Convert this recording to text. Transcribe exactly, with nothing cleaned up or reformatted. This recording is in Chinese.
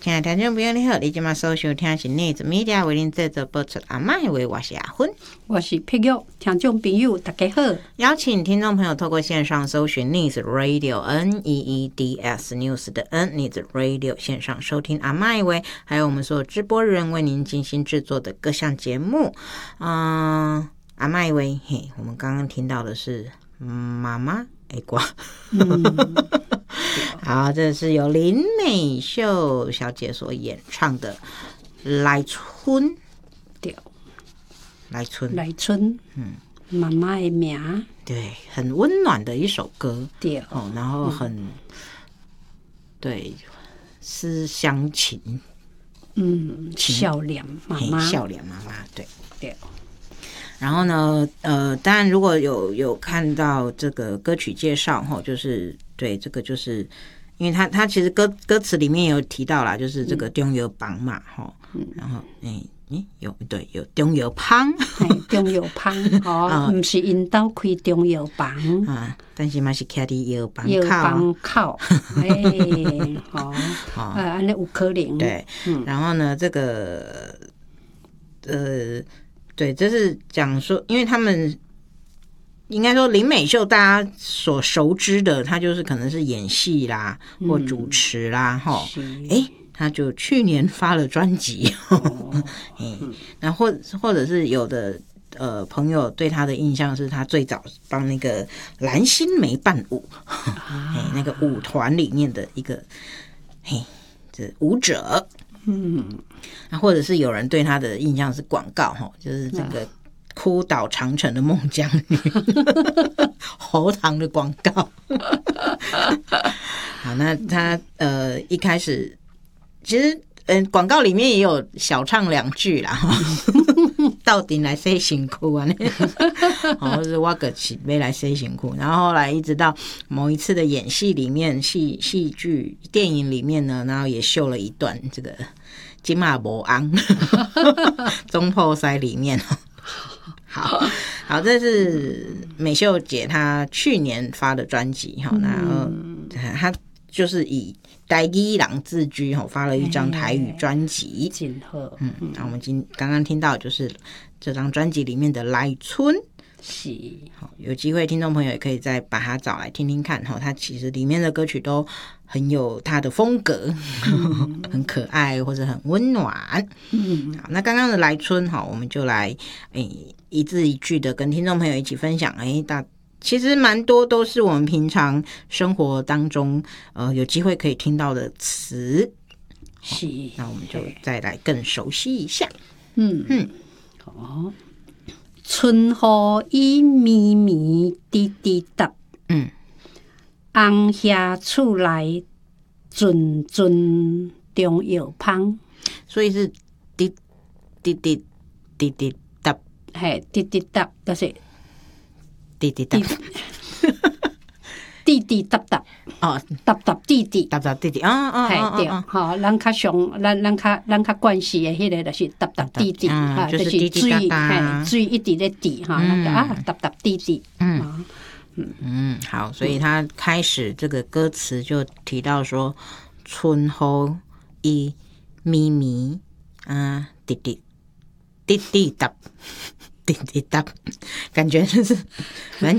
亲爱的听众朋友你好，你现在所收听的是内子 media 为您制作播出阿嬷的话，我是阿芬， 我是佩玉。听众朋友大家好， 邀请听众朋友透过线上搜寻 Needs Radio N E E D S News 的 N Needs Radio 线上收听阿嬷的话，还有我们所有直播人为您精心制作的各项节目。嗯、呃，阿嬷的话，嘿，我们刚刚听到的是妈妈的歌。嗯好，这是由林美秀小姐所演唱的《来春》。 对， 来春， 来春，嗯，妈妈的名， 对，很温暖的一首歌， 对， 哦，然后很，嗯、对，思乡情， 嗯，笑脸妈妈， 笑脸妈妈，对， 对。 然后呢，呃，当然如果有有看到这个歌曲介绍，哈，就是对这个就是。因为他他其实歌歌词里面有提到啦，就是这个中药房嘛，哈、嗯，然后诶诶、欸、有对有中药房， 中药房哦，不是因兜开中药房啊，但是嘛是徛伫药房口， 药房口，哎，好，啊，安尼有可能， 对，嗯、然后呢，这个呃，对，这是讲说，因为他们。应该说林美秀大家所熟知的，她就是可能是演戏啦或主持啦齁、嗯、诶她就去年发了专辑哦嗯，然后或或者是有的呃朋友对她的印象是她最早帮那个蓝心湄伴舞、啊、那个舞团里面的一个嘿这舞者，嗯，那或者是有人对她的印象是广告齁，就是这个、啊哭倒长城的孟姜女，喉糖的广告。好，那他呃一开始其实嗯广告里面也有小唱两句啦，到底来洗辛苦啊？或是我个起没来洗辛苦，然后后来一直到某一次的演戏里面，戏戏剧电影里面呢，然后也秀了一段这个金马博昂中破塞里面。好好，这是美秀姐她去年发的专辑哈，然后她就是以台语人自居哈，发了一张台语专辑，嗯，那我们今刚刚听到就是这张专辑里面的《来春》，是好，有机会听众朋友也可以再把它找来听听看哈，它其实里面的歌曲都很有它的风格，嗯、很可爱或者很温暖。嗯，好，那刚刚的《来春》哈，我们就来诶。一字一句的跟听众朋友一起分享，哎，大其实蛮多都是我们平常生活当中呃有机会可以听到的词，是，那我们就再来更熟悉一下。嗯嗯， 好，春雨伊咪咪滴滴答，嗯，红霞厝内阵阵中药芳， 所以是滴滴滴滴滴。 嘿，滴滴答就是滴滴答， 滴滴答答哦，答答滴滴， 答答滴滴啊啊啊！对，好，咱较上，咱咱较咱较惯势的迄个就是答答滴滴，哈，就是水，嘿，水一直在滴哈，那个啊，答答滴滴，嗯嗯嗯，好，所以他开始这个歌词就提到说，春雨伊咪咪啊，滴滴滴滴答。滴滴答，感觉就是，反正